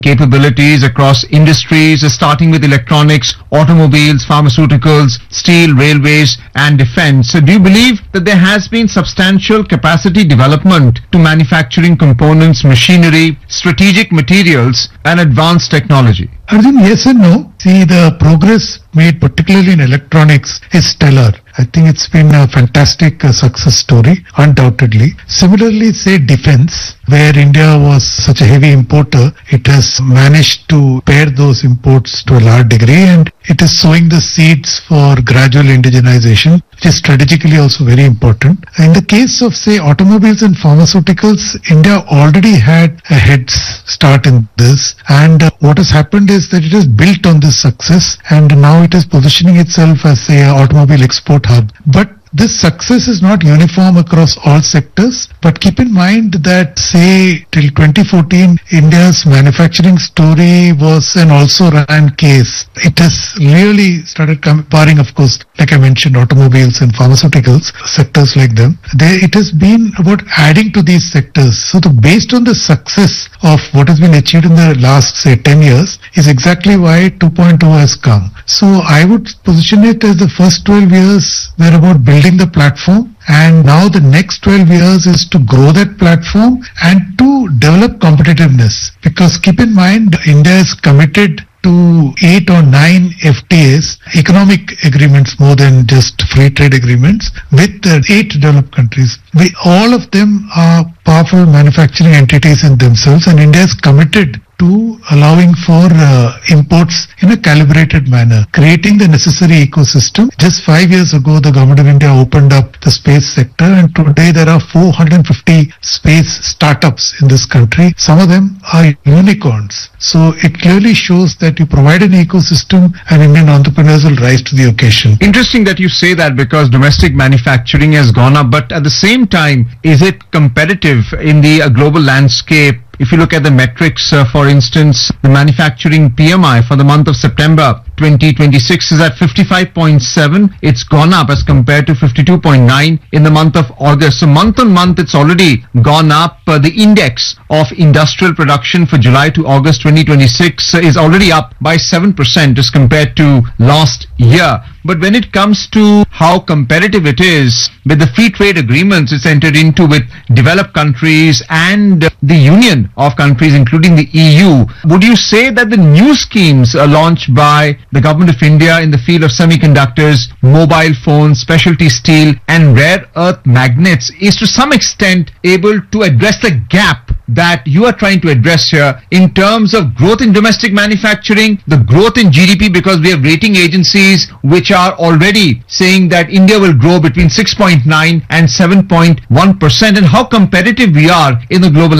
capabilities across industries, starting with electronics, automobiles, pharmaceuticals, steel, railways, and defense. So do you believe that there has been substantial capacity development to manufacturing components, machinery, strategic materials, and advanced technology? Arjun, yes and no. See, the progress made particularly in electronics is stellar. I think it's been a fantastic success story, undoubtedly. Similarly, say defense, where India was such a heavy importer, it has managed to pare those imports to a large degree, and it is sowing the seeds for gradual indigenization, which is strategically also very important. In the case of, say, automobiles and pharmaceuticals, India already had a head start in this, and what has happened is that it has built on this success, and now it is positioning itself as, say, an automobile export hub. But this success is not uniform across all sectors, but keep in mind that, say, till 2014, India's manufacturing story was an also-ran case. It has really started barring, of course, like I mentioned, automobiles and pharmaceuticals, sectors like them. It has been about adding to these sectors. So based on the success of what has been achieved in the last, say, 10 years, is exactly why 2.0 has come. So I would position it as the first 12 years were about building the platform, and now the next 12 years is to grow that platform and to develop competitiveness. Because keep in mind, India is committed to 8 or 9 FTAs, economic agreements more than just free trade agreements, with 8 developed countries. All of them are powerful manufacturing entities in themselves, and India is committed to allowing for imports in a calibrated manner, creating the necessary ecosystem. Just 5 years ago, the government of India opened up the space sector, and today there are 450 space startups in this country. Some of them are unicorns. So it clearly shows that you provide an ecosystem and Indian entrepreneurs will rise to the occasion. Interesting that you say that, because domestic manufacturing has gone up, but at the same time, is it competitive in the global landscape? If you look at the metrics, for instance, the manufacturing PMI for the month of September 2026 is at 55.7. It's gone up as compared to 52.9 in the month of August. So month on month, it's already gone up. The index of industrial production for July to August 2026 is already up by 7% as compared to last year. But when it comes to how competitive it is with the free trade agreements it's entered into with developed countries and the union of countries, including the EU, would you say that the new schemes launched by the government of India in the field of semiconductors, mobile phones, specialty steel, and rare earth magnets is to some extent able to address the gap that you are trying to address here in terms of growth in domestic manufacturing, the growth in GDP, because we have rating agencies which are already saying that India will grow between 6.9 and 7.1%, and how competitive we are in the global